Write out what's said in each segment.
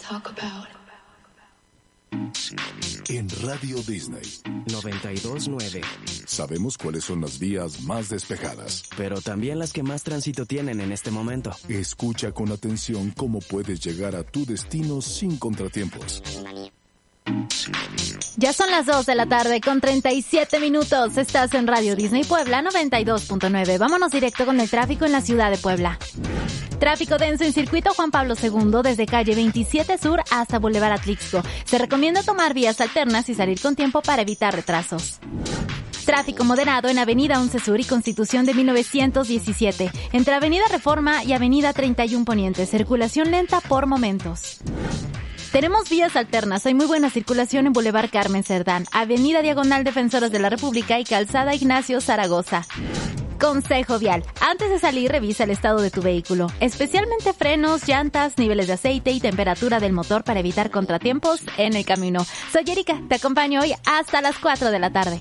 talk about. En Radio Disney 92.9 sabemos cuáles son las vías más despejadas, pero también las que más tránsito tienen en este momento. Escucha con atención cómo puedes llegar a tu destino sin contratiempos. Ya son las 2 de la tarde con 37 minutos. Estás en Radio Disney Puebla 92.9. Vámonos directo con el tráfico en la ciudad de Puebla. Tráfico denso en circuito Juan Pablo II desde calle 27 Sur hasta Boulevard Atlixco. Se recomienda tomar vías alternas y salir con tiempo para evitar retrasos. Tráfico moderado en Avenida 11 Sur y Constitución de 1917, entre Avenida Reforma y Avenida 31 Poniente. Circulación lenta por momentos. Tenemos vías alternas, hay muy buena circulación en Boulevard Carmen Cerdán, Avenida Diagonal Defensores de la República y Calzada Ignacio Zaragoza. Consejo vial, antes de salir revisa el estado de tu vehículo, especialmente frenos, llantas, niveles de aceite y temperatura del motor para evitar contratiempos en el camino. Soy Erika, te acompaño hoy hasta las 4 de la tarde.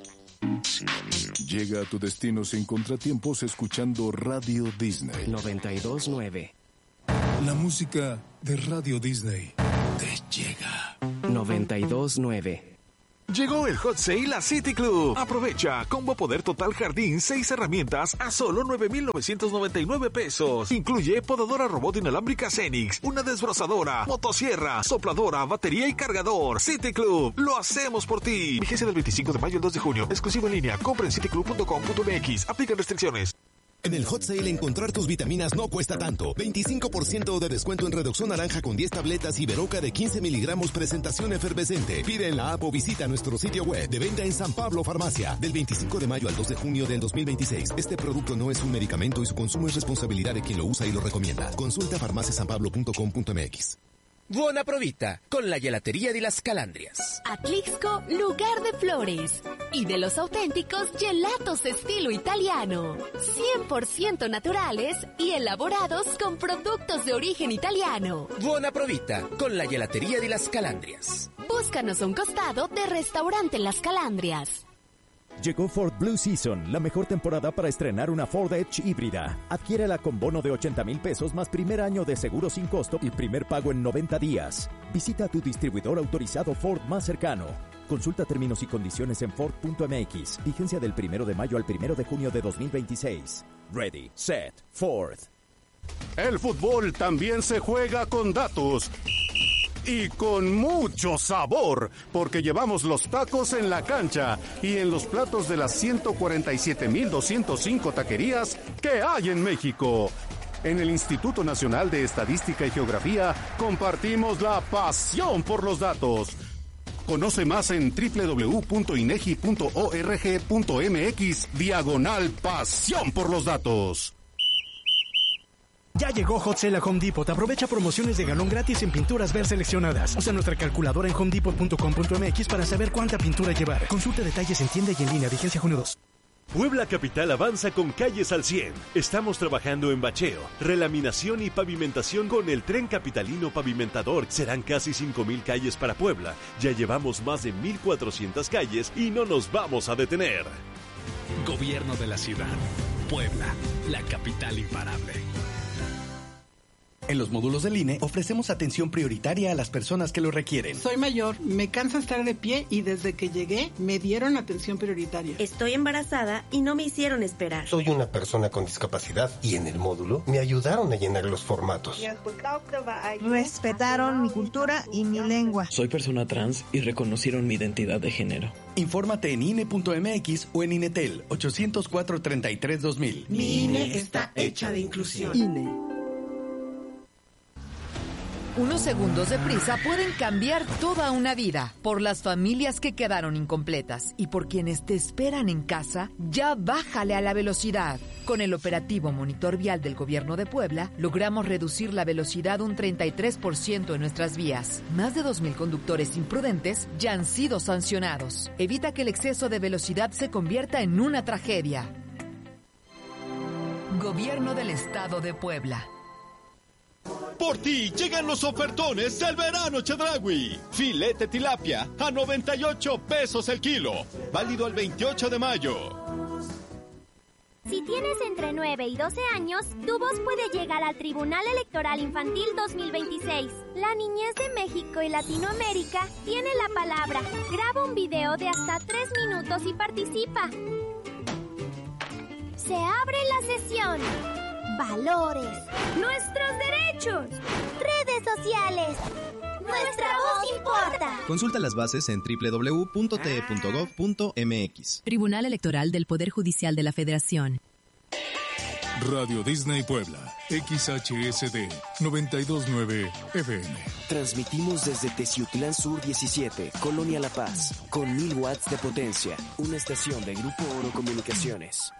Llega a tu destino sin contratiempos escuchando Radio Disney 92.9. La música de Radio Disney te llega. 92.9. Llegó el Hot Sale a City Club. Aprovecha Combo Poder Total Jardín, 6 herramientas a solo 9,999 pesos. Incluye podadora robot inalámbrica Cenix, una desbrozadora, motosierra, sopladora, batería y cargador. City Club, lo hacemos por ti. Vigencia del 25 de mayo al 2 de junio. Exclusivo en línea. Compra en cityclub.com.mx. Aplican restricciones. En el Hot Sale encontrar tus vitaminas no cuesta tanto. 25% de descuento en Redoxón Naranja con 10 tabletas y Veroca de 15 miligramos presentación efervescente. Pide en la app o visita nuestro sitio web. De venta en San Pablo Farmacia. Del 25 de mayo al 2 de junio del 2026. Este producto no es un medicamento y su consumo es responsabilidad de quien lo usa y lo recomienda. Consulta farmaciasanpablo.com.mx. Buona provita con la gelatería de las Calandrias. Atlixco, lugar de flores y de los auténticos gelatos estilo italiano. 100% naturales y elaborados con productos de origen italiano. Buona provita con la gelatería de las Calandrias. Búscanos a un costado de Restaurante Las Calandrias. Llegó Ford Blue Season, la mejor temporada para estrenar una Ford Edge híbrida. Adquiérela con bono de 80,000 pesos más primer año de seguro sin costo y primer pago en 90 días. Visita a tu distribuidor autorizado Ford más cercano. Consulta términos y condiciones en Ford.mx. Vigencia del 1 de mayo al 1 de junio de 2026. Ready, set, Ford. El fútbol también se juega con datos. Y con mucho sabor, porque llevamos los tacos en la cancha y en los platos de las 147,205 taquerías que hay en México. En el Instituto Nacional de Estadística y Geografía compartimos la pasión por los datos. Conoce más en www.inegi.org.mx/pasión por los datos. Ya llegó Hot Sale a Home Depot. Aprovecha promociones de galón gratis en pinturas ver seleccionadas. Usa nuestra calculadora en homedepot.com.mx para saber cuánta pintura llevar. Consulta detalles en tienda y en línea. Vigencia junio 2. Puebla Capital avanza con calles al 100. Estamos trabajando en bacheo, relaminación y pavimentación con el Tren Capitalino Pavimentador. Serán casi 5,000 calles para Puebla. Ya llevamos más de 1,400 calles y no nos vamos a detener. Gobierno de la ciudad. Puebla, la capital imparable. En los módulos del INE ofrecemos atención prioritaria a las personas que lo requieren. Soy mayor, me cansa estar de pie y desde que llegué me dieron atención prioritaria. Estoy embarazada y no me hicieron esperar. Soy una persona con discapacidad y en el módulo me ayudaron a llenar los formatos. Respetaron mi cultura y mi lengua. Soy persona trans y reconocieron mi identidad de género. Infórmate en INE.mx o en INETEL 804-33-2000. Mi INE está hecha de inclusión. INE. Unos segundos de prisa pueden cambiar toda una vida. Por las familias que quedaron incompletas y por quienes te esperan en casa, ya bájale a la velocidad. Con el operativo Monitor Vial del Gobierno de Puebla, logramos reducir la velocidad un 33% en nuestras vías. Más de 2,000 conductores imprudentes ya han sido sancionados. Evita que el exceso de velocidad se convierta en una tragedia. Gobierno del Estado de Puebla. Por ti llegan los ofertones del verano Chedraui. Filete tilapia a 98 pesos el kilo. Válido el 28 de mayo. Si tienes entre 9 y 12 años, tu voz puede llegar al Tribunal Electoral Infantil 2026. La niñez de México y Latinoamérica tiene la palabra. Graba un video de hasta 3 minutos y participa. Se abre la sesión. Valores. Nuestros derechos. Redes sociales. Nuestra voz importa. Consulta las bases en www.te.gov.mx. Tribunal Electoral del Poder Judicial de la Federación. Radio Disney Puebla, XHSD 929 FM. Transmitimos desde Teciutlán Sur 17, Colonia La Paz, con 1000 watts de potencia. Una estación de Grupo Oro Comunicaciones.